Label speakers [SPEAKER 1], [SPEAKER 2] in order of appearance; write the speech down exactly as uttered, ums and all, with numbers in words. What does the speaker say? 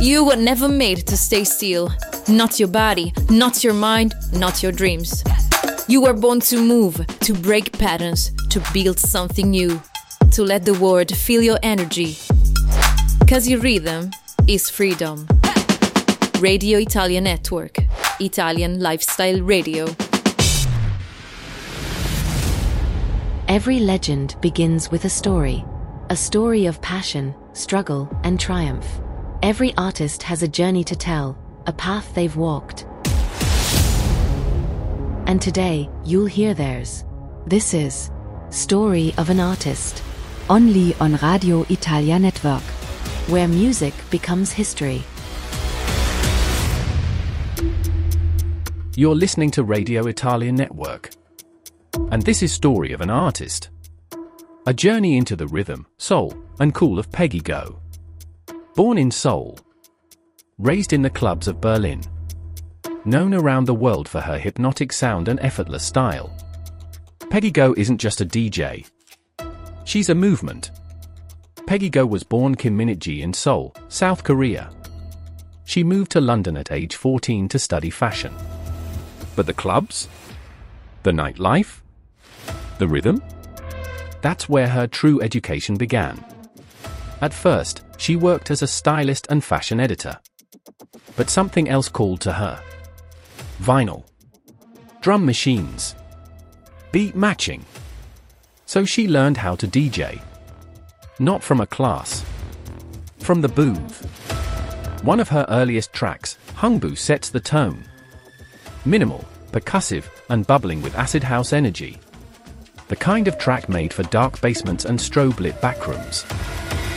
[SPEAKER 1] You were never made to stay still. Not your body, not your mind, not your dreams. You were born to move, to break patterns, to build something new, to let the world feel your energy. 'Cause your rhythm is freedom. Radio Italia Network, Italian Lifestyle Radio.
[SPEAKER 2] Every legend begins with a story. A story of passion, struggle, and triumph. Every artist has a journey to tell, a path they've walked. And today, you'll hear theirs. This is Story of an Artist.
[SPEAKER 3] Only on Radio Italia Network,
[SPEAKER 2] where music becomes history.
[SPEAKER 4] You're listening to Radio Italia Network. And this is Story of an Artist. A journey into the rhythm, soul, and cool of Peggy Gou. Born in Seoul. Raised in the clubs of Berlin. Known around the world for her hypnotic sound and effortless style. Peggy Gou isn't just a D J. She's a movement. Peggy Gou was born Kim Minute-ji in Seoul, South Korea. She moved to London at age fourteen to study fashion. But the clubs? The nightlife? The rhythm? That's where her true education began. At first, she worked as a stylist and fashion editor. But something else called to her. Vinyl. Drum machines. Beat matching. So she learned how to D J. Not from a class. From the booth. One of her earliest tracks, Hungbu, sets the tone. Minimal, percussive, and bubbling with acid house energy. The kind of track made for dark basements and strobe-lit backrooms.